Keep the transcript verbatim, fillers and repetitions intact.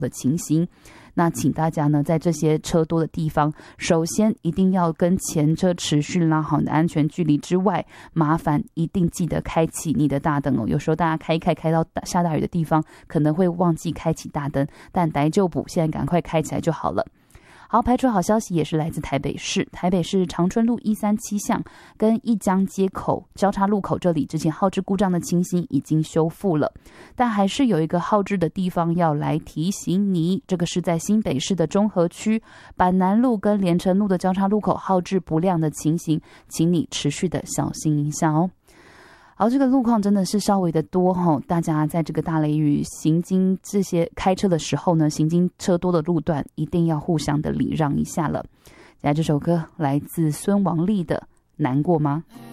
的情形。那请大家呢，在这些车多的地方，首先一定要跟前车持续拉好你的安全距离之外，麻烦一定记得开启你的大灯哦。有时候大家开一开开到下大雨的地方，可能会忘记开启大灯，但大丈夫，现在赶快开起来就好了。好，排除好消息也是来自台北市，台北市长春路一三七巷跟一江街口交叉路口这里，之前号志故障的情形已经修复了，但还是有一个号志的地方要来提醒你，这个是在新北市的中和区板南路跟连城路的交叉路口号志不亮的情形，请你持续的小心一下哦。好，这个路况真的是稍微的多哈，大家在这个大雷雨行经这些开车的时候呢，行经车多的路段一定要互相的礼让一下了。接下来这首歌来自孙王力的《难过吗》。